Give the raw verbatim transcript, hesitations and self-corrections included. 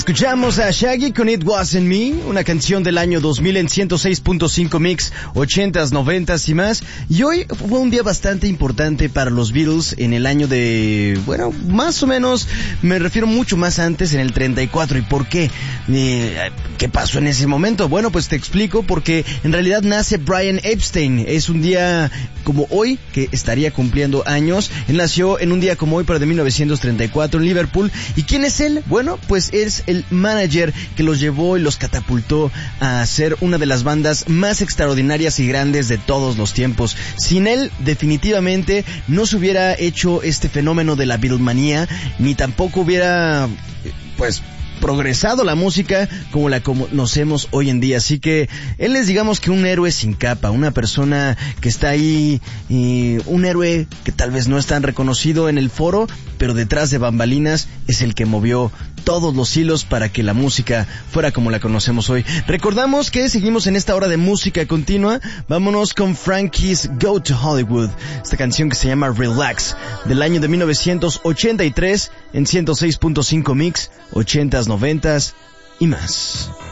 Escuchamos a Shaggy con It Wasn't Me, una canción del año dos mil en ciento seis punto cinco Mix, ochentas, noventas y más. Y hoy fue un día bastante importante para los Beatles en el año de, bueno, más o menos, me refiero mucho más antes, en el treinta y cuatro. ¿Y por qué? Eh, ¿Qué pasó en ese momento? Bueno, pues te explico, porque en realidad nace Brian Epstein. Es un día como hoy, que estaría cumpliendo años. Él nació en un día como hoy, pero de mil novecientos treinta y cuatro en Liverpool. ¿Y quién es él? Bueno, pues es el manager que los llevó y los catapultó a ser una de las bandas más extraordinarias y grandes de todos los tiempos. Sin él, definitivamente, no se hubiera hecho este fenómeno de la Beatlemanía, ni tampoco hubiera, pues, progresado la música como la conocemos hoy en día. Así que él es, digamos, que un héroe sin capa, una persona que está ahí, y un héroe que tal vez no es tan reconocido en el foro, pero detrás de bambalinas es el que movió todos los hilos para que la música fuera como la conocemos hoy. Recordamos que seguimos en esta hora de música continua. Vámonos con Frankie's Go to Hollywood, esta canción que se llama Relax, del año de mil novecientos ochenta y tres en ciento seis punto cinco Mix, ochentas, noventas y más.